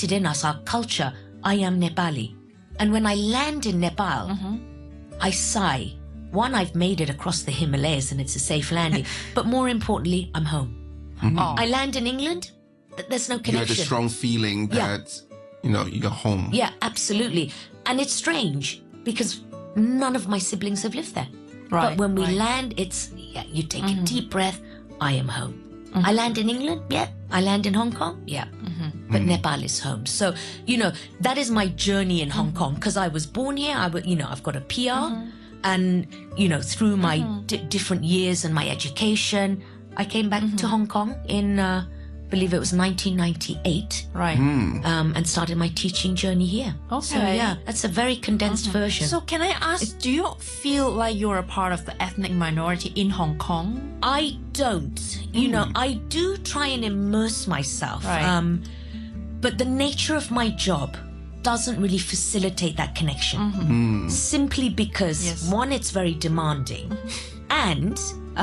imprinted in us, our culture, I am Nepali. And when I land in Nepal, I sigh. One, I've made it across the Himalayas and it's a safe landing. But more importantly, I'm home. I land in England, there's no connection. You had a strong feeling that, you're home. Yeah, absolutely. And it's strange because none of my siblings have lived there. Right, but when we land, it's, you take a deep breath, I am home. I land in England, I land in Hong Kong, but Nepal is home. So, that is my journey in Hong Kong because I was born here. I've got a PR and, through my different years and my education, I came back to Hong Kong in, I believe it was 1998. Right. And started my teaching journey here. Okay. So, that's a very condensed version. So can I ask, do you feel like you're a part of the ethnic minority in Hong Kong? I don't. I do try and immerse myself. Right. But the nature of my job doesn't really facilitate that connection. Simply because, one, it's very demanding. And,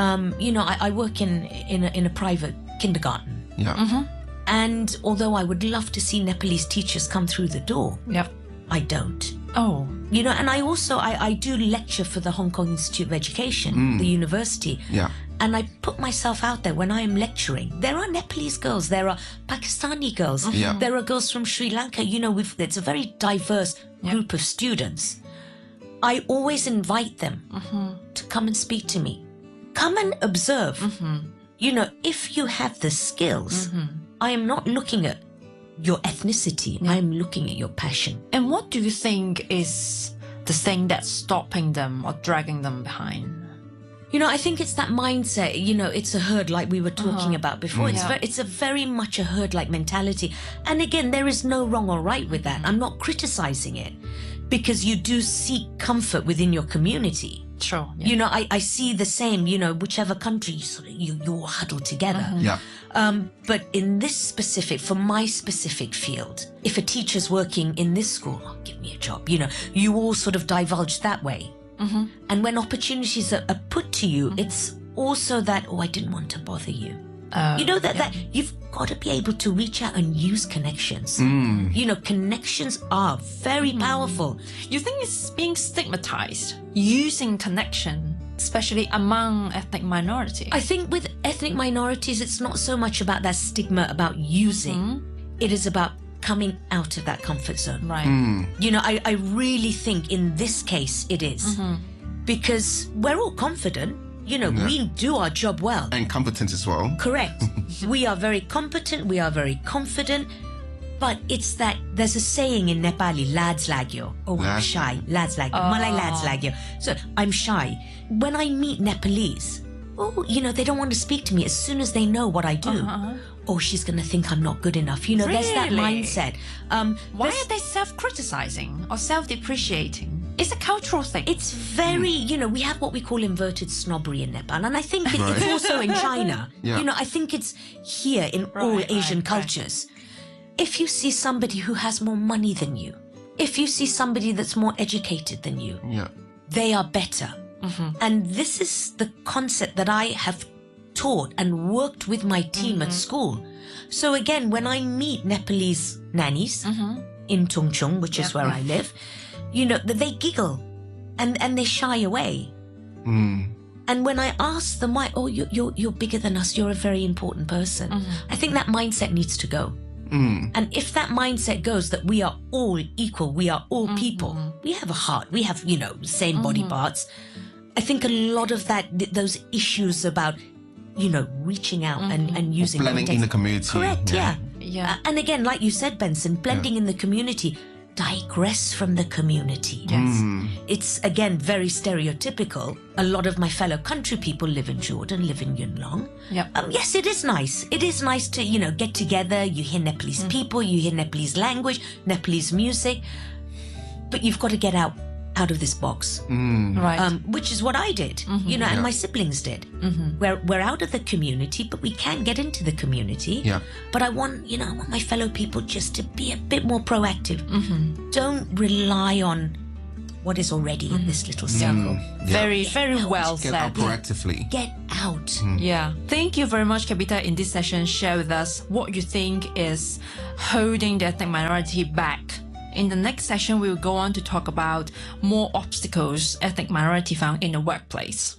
I work in a private kindergarten. Yeah. And although I would love to see Nepalese teachers come through the door, I don't. Oh. And I also, I do lecture for the Hong Kong Institute of Education, the university. Yeah. And I put myself out there when I am lecturing. There are Nepalese girls, there are Pakistani girls, there are girls from Sri Lanka. It's a very diverse group of students. I always invite them to come and speak to me. Come and observe. If you have the skills, I am not looking at your ethnicity. I am looking at your passion. And what do you think is the thing that's stopping them or dragging them behind? I think it's that mindset. It's a herd like we were talking about before. It's a very much a herd-like mentality. And again, there is no wrong or right with that. I'm not criticizing it because you do seek comfort within your community. Sure. I see the same, whichever country you all huddle together. But in this specific, for my specific field, if a teacher's working in this school, give me a job, you all sort of divulge that way. And when opportunities are put to you, it's also that, I didn't want to bother you. That you've got to be able to reach out and use connections. Connections are very powerful. You think it's being stigmatized, using connection, especially among ethnic minorities? I think with ethnic minorities, it's not so much about that stigma about using. It is about coming out of that comfort zone. Right. I really think in this case it is. Because we're all confident. We do our job well. And competent as well. Correct. We are very competent. We are very confident. But it's that there's a saying in Nepali, lads lagyo. I'm shy. Lads lagyo. Malay lads lagyo. So I'm shy. When I meet Nepalese, they don't want to speak to me as soon as they know what I do. She's going to think I'm not good enough. There's that mindset. Why are they self-criticizing or self-depreciating? It's a cultural thing. It's very, we have what we call inverted snobbery in Nepal. And I think it's also in China. I think it's here in all Asian cultures. If you see somebody who has more money than you, if you see somebody that's more educated than you, they are better. And this is the concept that I have taught and worked with my team at school. So again, when I meet Nepalese nannies in Tung Chung, which is where I live, they giggle and they shy away. And when I ask them why, you're bigger than us, you're a very important person. I think that mindset needs to go. And if that mindset goes that we are all equal, we are all people, we have a heart, we have, same body parts. I think a lot of those issues about, reaching out and using... Blending in the community. Correct, yeah. And again, like you said, Benson, blending in the community, digress from the community. Yes. It's, again, very stereotypical. A lot of my fellow country people live in Jordan, live in Yuen Long. Yes, it is nice. It is nice to, get together. You hear Nepalese people, you hear Nepalese language, Nepalese music. But you've got to get out of this box. Right. Which is what I did, and my siblings did. We're out of the community, but we can get into the community. But I want my fellow people just to be a bit more proactive. Don't rely on what is already in this little circle. Very, very well Get out said. proactively. Get out. Yeah. Thank you very much, Kapita, in this session. Share with us what you think is holding the ethnic minority back. In the next session, we will go on to talk about more obstacles ethnic minority found in the workplace.